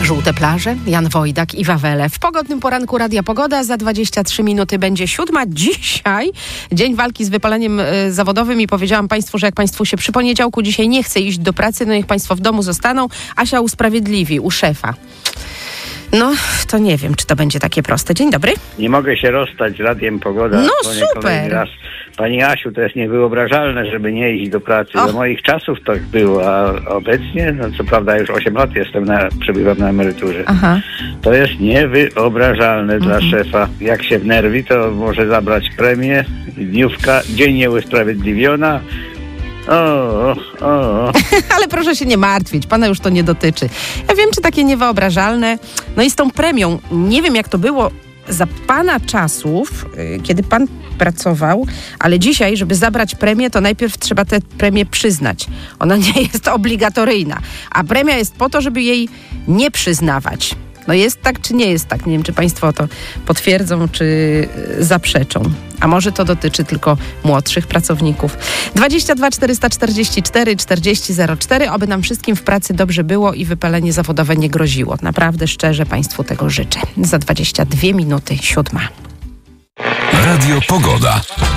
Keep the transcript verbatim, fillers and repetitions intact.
Żółte plaże, Jan Wojdak i Wawele. W pogodnym poranku Radia Pogoda za dwadzieścia trzy minuty będzie siódma. Dzisiaj dzień walki z wypaleniem y, zawodowym i powiedziałam Państwu, że jak Państwu się przy poniedziałku dzisiaj nie chce iść do pracy, no niech Państwo w domu zostaną. Asia usprawiedliwi u szefa. No, to nie wiem, czy to będzie takie proste. Dzień dobry. Nie mogę się rozstać z Radiem Pogoda. No To nie kolejny super. raz. Pani Asiu, to jest niewyobrażalne, żeby nie iść do pracy. Och. Do moich czasów tak było, a obecnie, no co prawda już osiem lat jestem, na, przebywam na emeryturze. Aha. To jest niewyobrażalne dla szefa. Jak się wnerwi, to może zabrać premię, dniówka, dzień nieusprawiedliwiona. O, o, o. Ale proszę się nie martwić, pana już to nie dotyczy. Ja wiem, czy takie niewyobrażalne. No i z tą premią, nie wiem jak to było za pana czasów, yy, kiedy pan pracował, ale dzisiaj, żeby zabrać premię, to najpierw trzeba tę premię przyznać. Ona nie jest obligatoryjna, a premia jest po to, żeby jej nie przyznawać. No jest tak, czy nie jest tak? Nie wiem, czy państwo to potwierdzą, czy yy, zaprzeczą. A może to dotyczy tylko młodszych pracowników. dwadzieścia dwa czterysta czterdzieści cztery czterdzieści zero cztery. Oby nam wszystkim w pracy dobrze było i wypalenie zawodowe nie groziło. Naprawdę szczerze Państwu tego życzę. Za dwadzieścia dwie minuty siódma. Radio Pogoda.